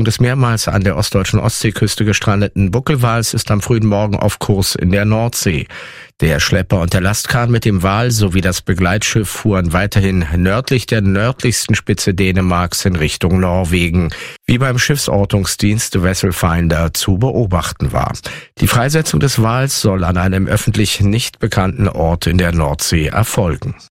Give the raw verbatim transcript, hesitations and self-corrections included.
des mehrmals an der ostdeutschen Ostseeküste gestrandeten Buckelwals ist am frühen Morgen auf Kurs in der Nordsee. Der Schlepper und der Lastkahn mit dem Wal sowie das Begleitschiff fuhren weiterhin nördlich der nördlichsten Spitze Dänemarks in Richtung Norwegen, wie beim Schiffsortungsdienst Vessel Finder zu beobachten war. Die Freisetzung des Wals soll an einem öffentlich nicht bekannten Ort in der Nordsee erfolgen.